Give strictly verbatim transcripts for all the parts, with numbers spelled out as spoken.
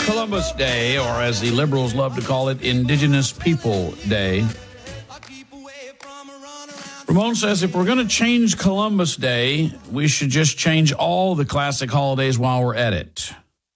Columbus Day, or as the liberals love to call it, Indigenous People Day. Ramon says if we're going to change Columbus Day, we should just change all the classic holidays while we're at it.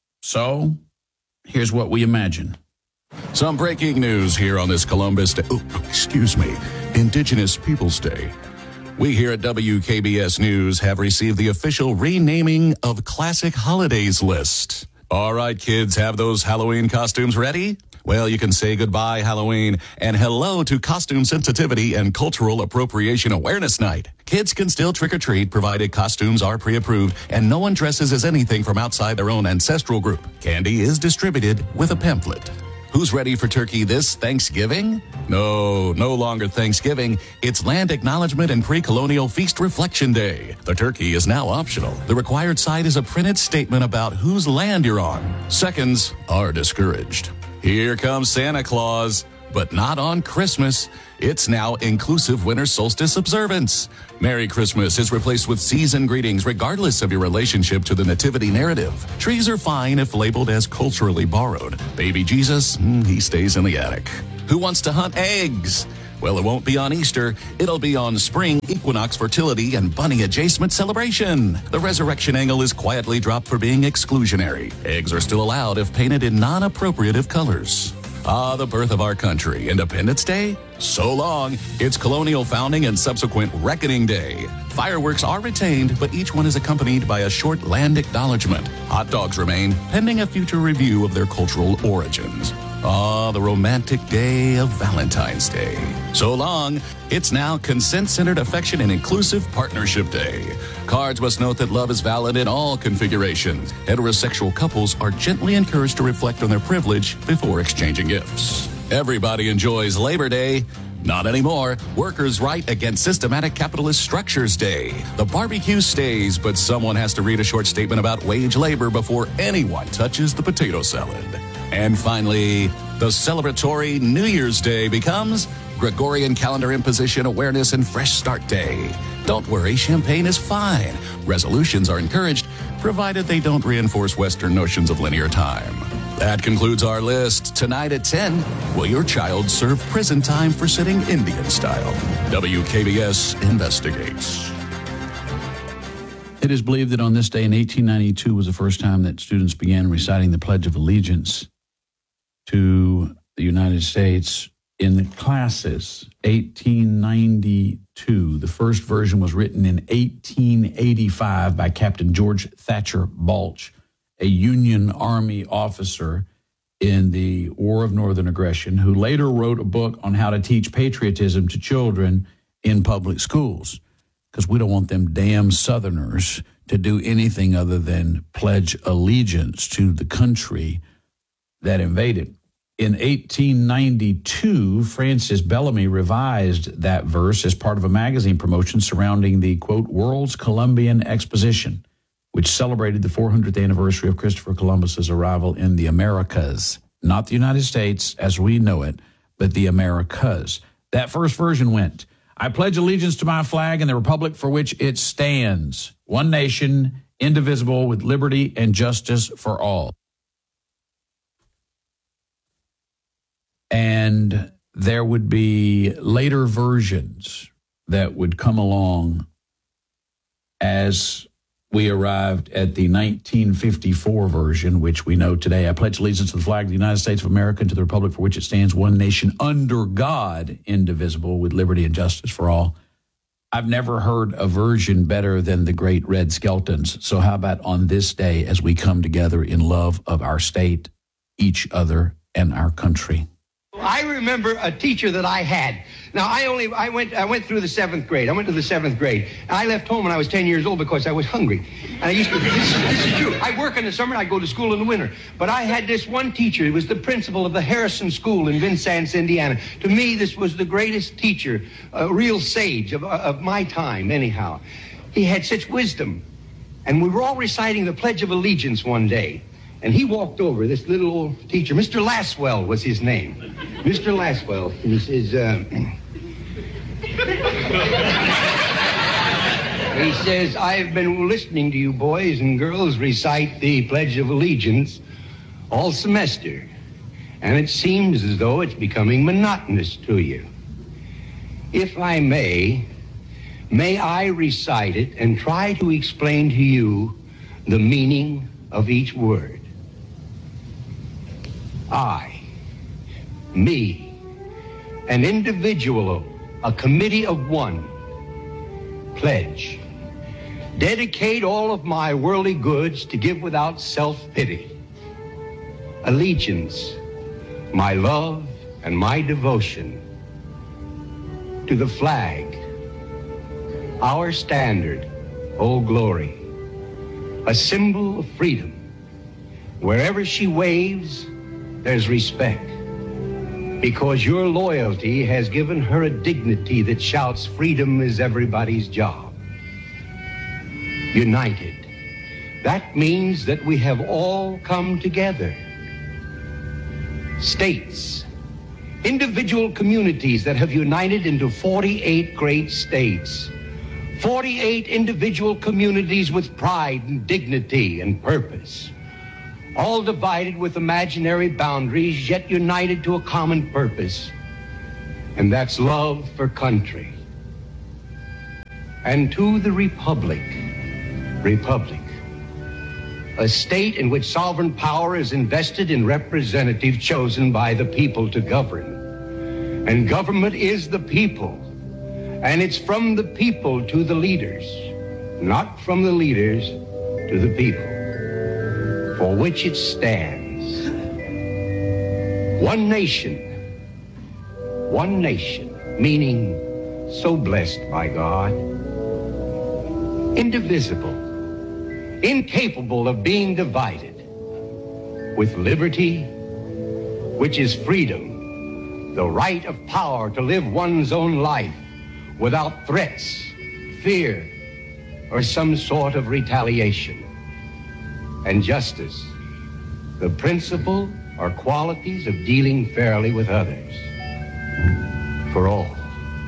So, here's what we imagine. Some breaking news here on this Columbus Day. Oh, excuse me, Indigenous Peoples Day. We here at W K B S News have received the official renaming of Classic Holidays list. All right, kids, have those Halloween costumes ready? Well, you can say goodbye, Halloween, and hello to Costume Sensitivity and Cultural Appropriation Awareness Night. Kids can still trick-or-treat, provided costumes are pre-approved, and no one dresses as anything from outside their own ancestral group. Candy is distributed with a pamphlet. Who's ready for turkey this Thanksgiving? No, no longer Thanksgiving. It's Land Acknowledgement and Pre-Colonial Feast Reflection Day. The turkey is now optional. The required side is a printed statement about whose land you're on. Seconds are discouraged. Here comes Santa Claus, but not on Christmas. It's now inclusive winter solstice observance. Merry Christmas is replaced with season greetings regardless of your relationship to the nativity narrative. Trees are fine if labeled as culturally borrowed. Baby Jesus, he stays in the attic. Who wants to hunt eggs? Well, it won't be on Easter. It'll be on spring equinox fertility and bunny adjacent celebration. The resurrection angle is quietly dropped for being exclusionary. Eggs are still allowed if painted in non-appropriative colors. Ah, the birth of our country, Independence Day? So long. It's colonial founding and subsequent reckoning day. Fireworks are retained, but each one is accompanied by a short land acknowledgement. Hot dogs remain, pending a future review of their cultural origins. Ah, the romantic day of Valentine's Day. So long. It's now Consent-Centered Affection and Inclusive Partnership Day. Cards must note that love is valid in all configurations. Heterosexual couples are gently encouraged to reflect on their privilege before exchanging gifts. Everybody enjoys Labor Day. Not anymore. Workers' Right Against Systematic Capitalist Structures Day. The barbecue stays, but someone has to read a short statement about wage labor before anyone touches the potato salad. And finally, the celebratory New Year's Day becomes Gregorian Calendar Imposition Awareness and Fresh Start Day. Don't worry, champagne is fine. Resolutions are encouraged, provided they don't reinforce Western notions of linear time. That concludes our list. Tonight at ten, will your child serve prison time for sitting Indian style? W K B S investigates. It is believed that on this day in eighteen ninety-two was the first time that students began reciting the Pledge of Allegiance to the United States in the classes. eighteen ninety-two. The first version was written in eighteen eighty-five by Captain George Thatcher Balch, a Union Army officer in the War of Northern Aggression, who later wrote a book on how to teach patriotism to children in public schools, because we don't want them damn Southerners to do anything other than pledge allegiance to the country that invaded. In eighteen ninety-two, Francis Bellamy revised that verse as part of a magazine promotion surrounding the, quote, World's Columbian Exposition, which celebrated the four hundredth anniversary of Christopher Columbus's arrival in the Americas. Not the United States as we know it, but the Americas. That first version went, I pledge allegiance to my flag and the republic for which it stands, one nation, indivisible, with liberty and justice for all. And there would be later versions that would come along as we arrived at the nineteen fifty-four version, which we know today. I pledge allegiance to the flag of the United States of America and to the republic for which it stands, one nation under God, indivisible, with liberty and justice for all. I've never heard a version better than the Great Red Skeltons. So how about on this day as we come together in love of our state, each other, and our country? I remember a teacher that I had. Now, I only, I went I went through the seventh grade. I went to the seventh grade. I left home when I was ten years old because I was hungry. And I used to, this, this is true. I work in the summer and I go to school in the winter. But I had this one teacher. He was the principal of the Harrison School in Vincennes, Indiana. To me, this was the greatest teacher, a real sage of, of my time, anyhow. He had such wisdom. And we were all reciting the Pledge of Allegiance one day. And he walked over, this little old teacher, Mister Laswell was his name. Mister Laswell, and he says, uh, he says, I've been listening to you boys and girls recite the Pledge of Allegiance all semester, and it seems as though it's becoming monotonous to you. If I may, may I recite it and try to explain to you the meaning of each word. I, me, an individual, a committee of one, pledge, dedicate all of my worldly goods to give without self-pity. Allegiance, my love and my devotion to the flag, our standard, Old Glory, a symbol of freedom. Wherever she waves, there's respect, because your loyalty has given her a dignity that shouts freedom is everybody's job. United. That means that we have all come together. States, individual communities that have united into forty-eight great states. forty-eight individual communities with pride and dignity and purpose. All divided with imaginary boundaries, yet united to a common purpose. And that's love for country. And to the Republic. Republic, a state in which sovereign power is invested in representatives chosen by the people to govern. And government is the people, and it's from the people to the leaders, not from the leaders to the people, for which it stands. One nation, one nation, meaning so blessed by God, indivisible, incapable of being divided, with liberty, which is freedom, the right of power to live one's own life without threats, fear, or some sort of retaliation, and justice, the principle or qualities of dealing fairly with others, for all,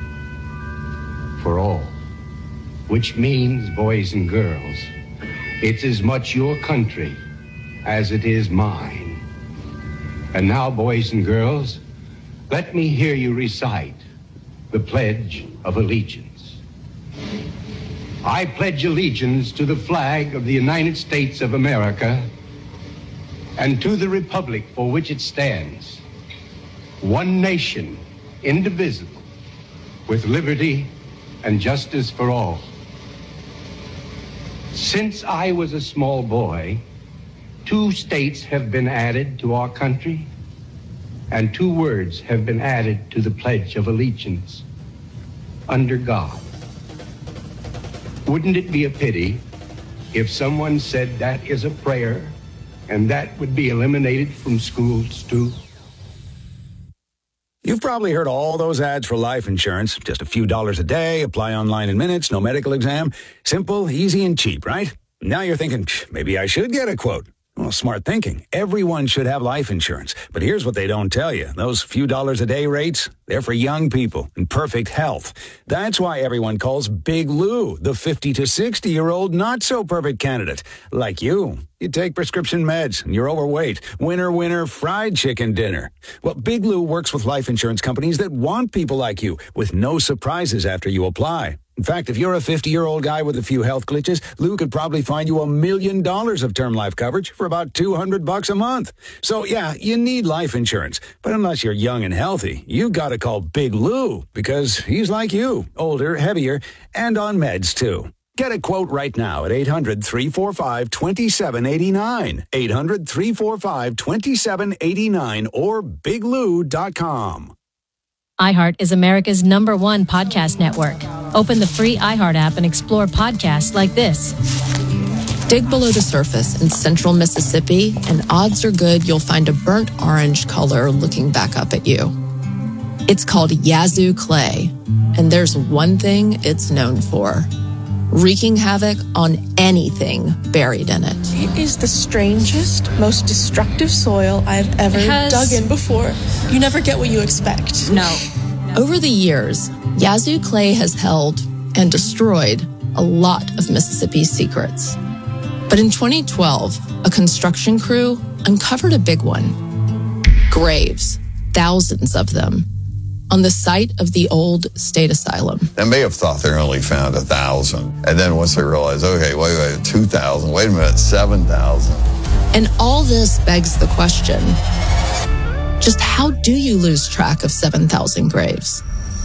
for all, which means, boys and girls, it's as much your country as it is mine. And now, boys and girls, let me hear you recite the Pledge of Allegiance. I pledge allegiance to the flag of the United States of America and to the republic for which it stands, one nation, indivisible, with liberty and justice for all. Since I was a small boy, two states have been added to our country, and two words have been added to the Pledge of Allegiance: under God. Wouldn't it be a pity if someone said that is a prayer and that would be eliminated from schools too? You've probably heard all those ads for life insurance. Just a few dollars a day, apply online in minutes, no medical exam. Simple, easy, and cheap, right? Now you're thinking, maybe I should get a quote. Well, smart thinking. Everyone should have life insurance. But here's what they don't tell you. Those few dollars a day rates, they're for young people in perfect health. That's why everyone calls Big Lou the fifty to sixty-year-old not-so-perfect candidate. Like you. You take prescription meds, and you're overweight. Winner, winner, fried chicken dinner. Well, Big Lou works with life insurance companies that want people like you, with no surprises after you apply. In fact, if you're a fifty-year-old guy with a few health glitches, Lou could probably find you a million dollars of term life coverage for about two hundred bucks a month. So, yeah, you need life insurance. But unless you're young and healthy, you gotta call Big Lou, because he's like you, older, heavier, and on meds, too. Get a quote right now at eight hundred, three four five, two seven eight nine, eight hundred, three four five, two seven eight nine, or big lou dot com. iHeart is America's number one podcast network. Open the free iHeart app and explore podcasts like this. Dig below the surface in central Mississippi, and odds are good you'll find a burnt orange color looking back up at you. It's called Yazoo clay, and there's one thing it's known for: wreaking havoc on anything buried in it. It is the strangest, most destructive soil I've ever has... dug in before. You never get what you expect. No. Over the years, Yazoo clay has held and destroyed a lot of Mississippi's secrets. But in twenty twelve, a construction crew uncovered a big one. Graves, thousands of them, on the site of the old state asylum. They may have thought they only found a thousand. And then once they realized, okay, wait, wait, two thousand, wait a minute, seven thousand. And all this begs the question, just how do you lose track of seven thousand graves?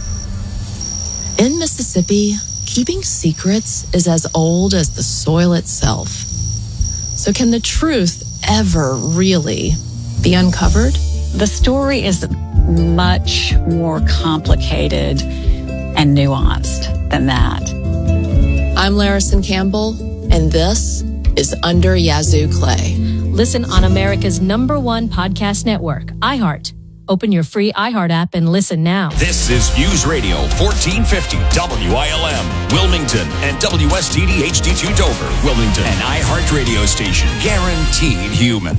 In Mississippi, keeping secrets is as old as the soil itself. So can the truth ever really be uncovered? The story is much more complicated and nuanced than that. I'm Larison Campbell, and this is Under Yazoo Clay. Listen on America's number one podcast network, iHeart. Open your free iHeart app and listen now. This is News Radio fourteen fifty W I L M, Wilmington, and W S T D H D two Dover, Wilmington, an iHeart radio station, guaranteed human.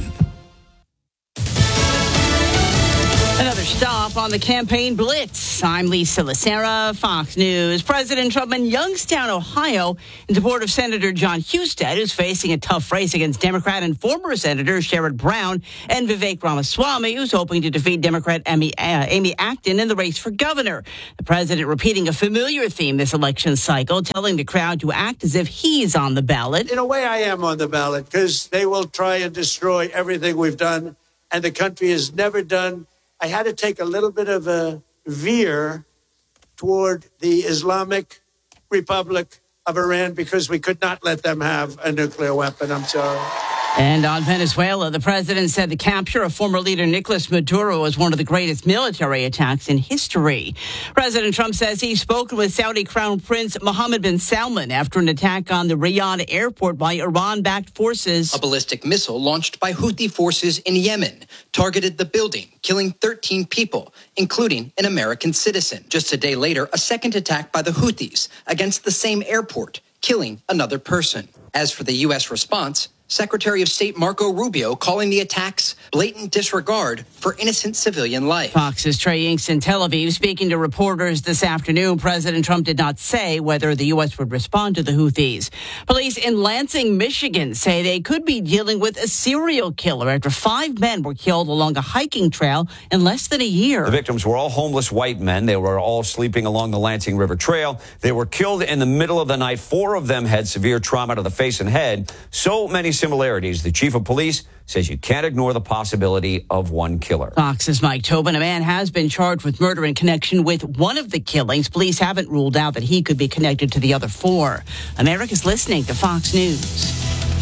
Another stop on the campaign blitz. I'm Lisa Lacera, Fox News. President Trump in Youngstown, Ohio, in support of Senator John Husted, who's facing a tough race against Democrat and former Senator Sherrod Brown, and Vivek Ramaswamy, who's hoping to defeat Democrat Amy, uh, Amy Acton in the race for governor. The president repeating a familiar theme this election cycle, telling the crowd to act as if he's on the ballot. In a way, I am on the ballot, because they will try and destroy everything we've done, and the country has never done. I had to take a little bit of a veer toward the Islamic Republic of Iran because we could not let them have a nuclear weapon. I'm sorry. And on Venezuela, the president said the capture of former leader Nicolas Maduro was one of the greatest military attacks in history. President Trump says he's spoken with Saudi Crown Prince Mohammed bin Salman after an attack on the Riyadh airport by Iran-backed forces. A ballistic missile launched by Houthi forces in Yemen targeted the building, killing thirteen people, including an American citizen. Just a day later, a second attack by the Houthis against the same airport, killing another person. As for the U S response, Secretary of State Marco Rubio calling the attacks blatant disregard for innocent civilian life. Fox's Trey Inks in Tel Aviv speaking to reporters this afternoon. President Trump did not say whether the U S would respond to the Houthis. Police in Lansing, Michigan say they could be dealing with a serial killer after five men were killed along a hiking trail in less than a year. The victims were all homeless white men. They were all sleeping along the Lansing River Trail. They were killed in the middle of the night. Four of them had severe trauma to the face and head. So many similarities. The chief of police says you can't ignore the possibility of one killer. Fox's Mike Tobin. A man has been charged with murder in connection with one of the killings. Police haven't ruled out that he could be connected to the other four. America's listening to Fox News.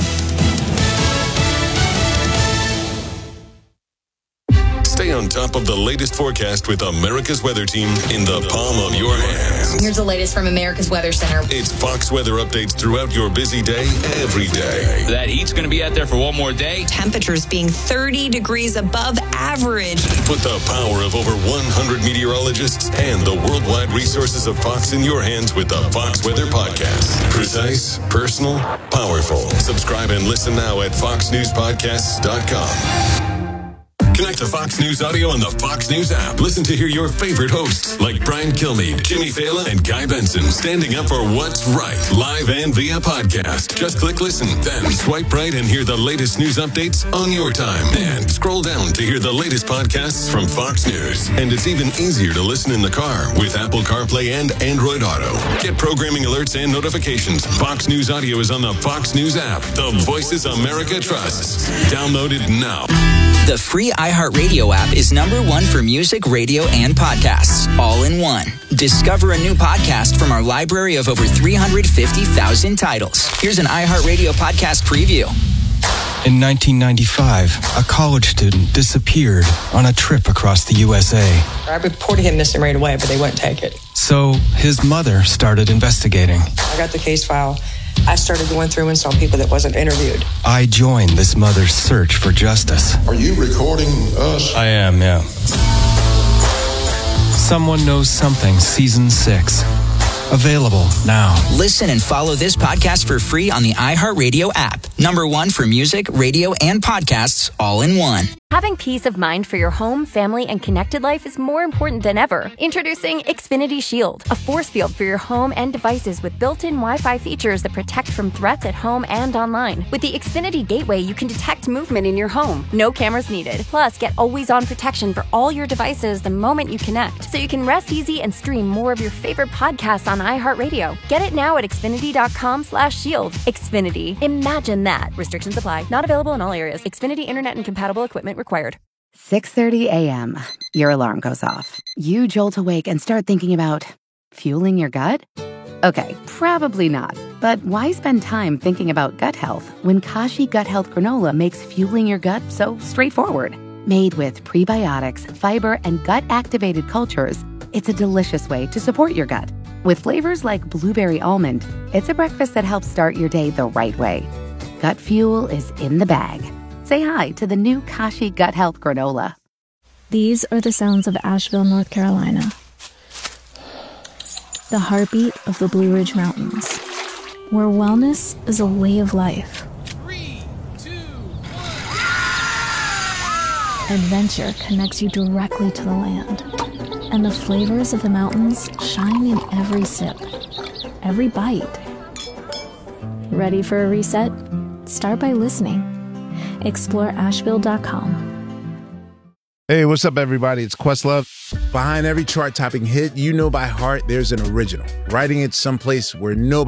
Stay on top of the latest forecast with America's Weather Team in the palm of your hand. Here's the latest from America's Weather Center. It's Fox weather updates throughout your busy day, every day. That heat's going to be out there for one more day. Temperatures being thirty degrees above average. Put the power of over one hundred meteorologists and the worldwide resources of Fox in your hands with the Fox Weather Podcast. Precise, personal, powerful. Subscribe and listen now at fox news podcasts dot com. Connect to Fox News Audio on the Fox News app. Listen to hear your favorite hosts like Brian Kilmeade, Jimmy Fallon, and Guy Benson standing up for what's right, live and via podcast. Just click listen, then swipe right and hear the latest news updates on your time. And scroll down to hear the latest podcasts from Fox News. And it's even easier to listen in the car with Apple CarPlay and Android Auto. Get programming alerts and notifications. Fox News Audio is on the Fox News app. The voices America trusts. Download it now. The free iHeartRadio app is number one for music, radio, and podcasts, all in one. Discover a new podcast from our library of over three hundred fifty thousand titles. Here's an iHeartRadio podcast preview. In nineteen ninety-five, a college student disappeared on a trip across the U S A. I reported him missing right away, but they wouldn't take it. So his mother started investigating. I got the case file. I started going through and saw people that wasn't interviewed. I joined this mother's search for justice. Are you recording us? I am, yeah. Someone Knows Something, Season six. Available now. Listen and follow this podcast for free on the iHeartRadio app. Number one for music, radio, and podcasts, all in one. Having peace of mind for your home, family, and connected life is more important than ever. Introducing Xfinity Shield, a force field for your home and devices with built-in Wi-Fi features that protect from threats at home and online. With the Xfinity Gateway, you can detect movement in your home. No cameras needed. Plus, get always-on protection for all your devices the moment you connect, so you can rest easy and stream more of your favorite podcasts on iHeartRadio. Get it now at Xfinity.com slash shield. Xfinity. Imagine that. Restrictions apply. Not available in all areas. Xfinity Internet and compatible equipment required. six thirty a.m. Your alarm goes off. You jolt awake and start thinking about fueling your gut? Okay, probably not. But why spend time thinking about gut health when Kashi Gut Health Granola makes fueling your gut so straightforward? Made with prebiotics, fiber, and gut-activated cultures, it's a delicious way to support your gut. With flavors like blueberry almond, it's a breakfast that helps start your day the right way. Gut fuel is in the bag. Say hi to the new Kashi Gut Health Granola. These are the sounds of Asheville, North Carolina. The heartbeat of the Blue Ridge Mountains, where wellness is a way of life. Three, two, one. Adventure connects you directly to the land, and the flavors of the mountains shine in every sip, every bite. Ready for a reset? Start by listening. Explore Asheville dot com. Hey, what's up, everybody? It's Questlove. Behind every chart-topping hit you know by heart, there's an original. Writing it someplace where nobody